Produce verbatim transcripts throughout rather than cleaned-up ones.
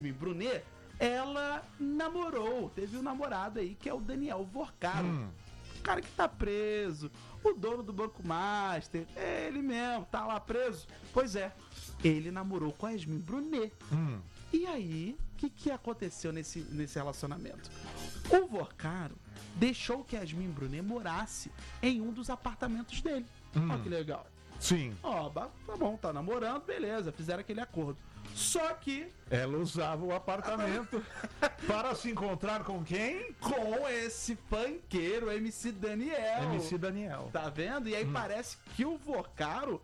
Brunet, ela namorou, teve um namorado aí que é o Daniel Vorcaro. Hum. O cara que tá preso, o dono do Banco Master, é ele mesmo, tá lá preso. Pois é, ele namorou com a Yasmin Brunet. Hum. E aí, o que, que aconteceu nesse, nesse relacionamento? O Vorcaro deixou que a Yasmin Brunet morasse em um dos apartamentos dele. Hum. Olha que legal. Sim. Ó, tá bom, tá namorando, beleza, fizeram aquele acordo. Só que... ela usava o apartamento para se encontrar com quem? Com esse funkeiro, M C Daniel. M C Daniel. Tá vendo? E aí hum. parece que o Vorcaro,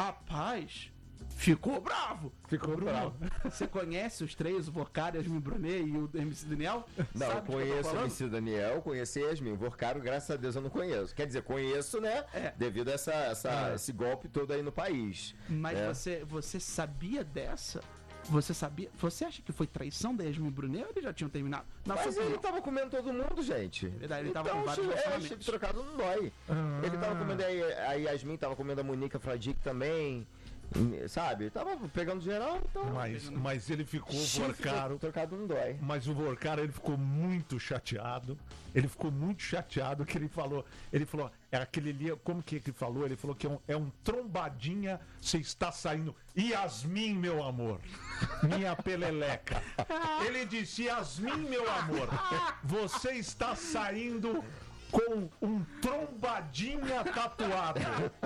rapaz, ficou bravo. Ficou Bruno, bravo. Você conhece os três, o Vorcaro, Yasmin Brunet e o M C Daniel? Não, eu conheço o M C Daniel, conheci Yasmin. O Vorcaro, graças a Deus, eu não conheço. Quer dizer, conheço, né? É. Devido a essa, essa, é. esse golpe todo aí no país. Mas é. você, você sabia dessa? Você sabia? Você acha que foi traição da Yasmin Brunet ou eles já tinham terminado? Na Mas ele tava comendo todo mundo, gente. Verdade, ele então, tava com vários relacionamentos. É, trocado não dói. Ah. Ele tava comendo, a, a Yasmin tava comendo a Monica Fradique também. Sabe? Tava pegando geral, então. Mas, mas ele ficou o Vorcaro. Trocado não dói. Mas o Vorcaro, ele ficou muito chateado. Ele ficou muito chateado que ele falou. Ele falou, é aquele ali, como que ele falou? Ele falou que é um, é um trombadinha, você está saindo. Yasmin, meu amor. Minha peleleca. Ele disse, Yasmin, meu amor, você está saindo com um trombadinha tatuado.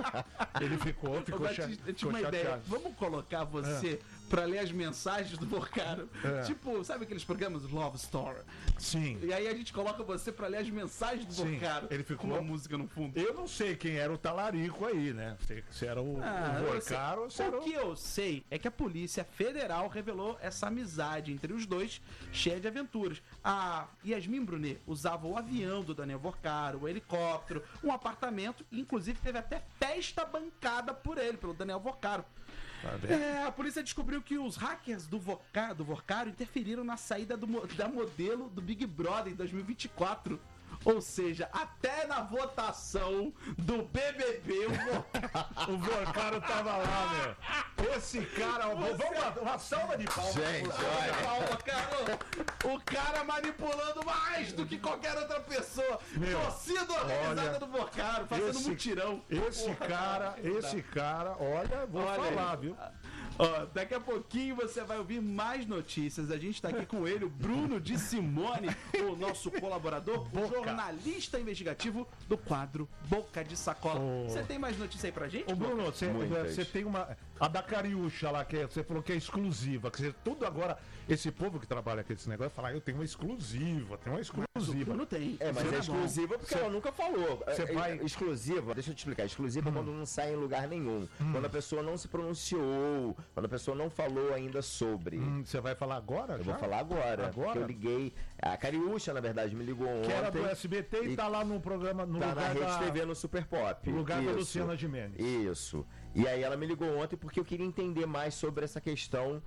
Ele ficou, ficou, cha- ficou chateado. Uma ideia. Vamos colocar você é. pra ler as mensagens do Vorcaro. É. Tipo, sabe aqueles programas Love Story? Sim. E aí a gente coloca você pra ler as mensagens do Sim. Vorcaro. Ele ficou com uma música no fundo. Eu não sei quem era o talarico aí, né? Se, se era o, ah, o Vorcaro ou se era o... O que eu sei é que a Polícia Federal revelou essa amizade entre os dois, cheia de aventuras. A Yasmin Brunet usava o avião do Daniel Vorcaro, o helicóptero, um apartamento, e inclusive teve até festa bancada por ele, pelo Daniel Vorcaro. Tá é, a polícia descobriu que os hackers do, Voca, do Vorcaro interferiram na saída do, da modelo do Big Brother em dois mil e vinte e quatro. Ou seja, até na votação do B B B o Vorcaro, o Vorcaro tava lá, meu. Esse cara, Você... vamos lá, uma salva de palmas. Gente, olha. Palma, cara. O cara manipulando mais do que qualquer outra pessoa. Meu, torcida organizada olha, do Vorcaro, fazendo esse, mutirão. Esse Porra, cara, esse cara, olha, vou olha falar, aí. viu? Ó, daqui a pouquinho você vai ouvir mais notícias. A gente tá aqui com ele, o Bruno de Simone, o nosso colaborador, o jornalista investigativo do quadro Boca de Sacola. Você oh. tem mais notícia aí pra gente? Ô, Bruno, você tem uma... A da Cariúcha lá, que você falou que é exclusiva. Que você, tudo agora, esse povo que trabalha com esse negócio, fala, eu tenho uma exclusiva, tem uma exclusiva. Não tem. É, mas é exclusiva porque cê, ela nunca falou. Você é, vai... Exclusiva, deixa eu te explicar. Exclusiva hum. é quando não sai em lugar nenhum. Hum. Quando a pessoa não se pronunciou, quando a pessoa não falou ainda sobre. Você hum, vai falar agora? Eu já? vou falar agora. Agora? Eu liguei. A Cariúcha, na verdade, me ligou ontem. Que era do S B T e, e tá lá no programa. No tá lugar na Rede da... T V no Super Pop. No lugar Isso. da Luciana Gimenez. Isso. E aí ela me ligou ontem porque eu queria entender mais sobre essa questão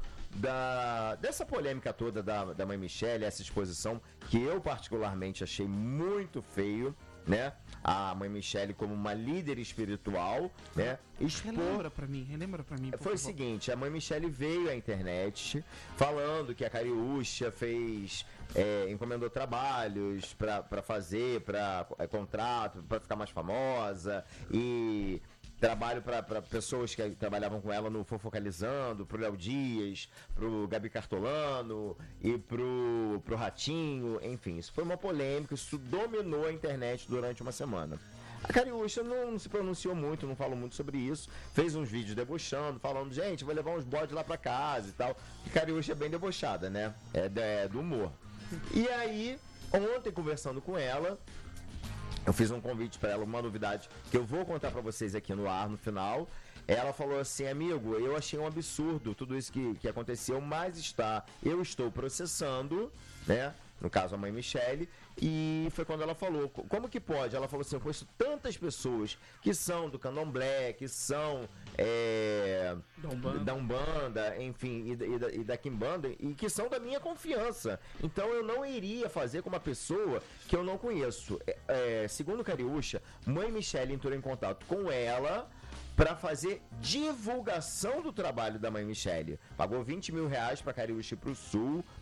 da, dessa polêmica toda da, da mãe Michele, essa exposição que eu particularmente achei muito feio, né? A mãe Michele como uma líder espiritual, né? Expor... Relembra pra mim, relembra pra mim. Foi favor. o seguinte, a mãe Michele veio à internet falando que a Cariúcha fez, é, encomendou trabalhos pra, pra fazer, pra é, contrato, pra ficar mais famosa e... Trabalho para pessoas que trabalhavam com ela no Fofocalizando, pro Léo Dias, pro Gabi Cartolano e pro, pro Ratinho, enfim, isso foi uma polêmica, isso dominou a internet durante uma semana. A Cariúcha não, não se pronunciou muito, não falou muito sobre isso, fez uns vídeos debochando, falando, gente, vou levar uns bodes lá para casa e tal. E Cariúcha é bem debochada, né? É, é do humor. E aí, ontem conversando com ela, eu fiz um convite para ela, uma novidade que eu vou contar para vocês aqui no ar, no final. Ela falou assim, amigo, eu achei um absurdo tudo isso que, que aconteceu, mas está, eu estou processando, né? No caso, a mãe Michele, e foi quando ela falou, como que pode? Ela falou assim, eu conheço tantas pessoas que são do Candomblé, que são é, da, Umbanda. da Umbanda, enfim, e da, e, da, e da Quimbanda, e que são da minha confiança. Então eu não iria fazer com uma pessoa que eu não conheço. É, é, segundo Cariúcha, mãe Michele entrou em contato com ela para fazer divulgação do trabalho da mãe Michele. Pagou vinte mil reais para Cariúcha ir pro Sul,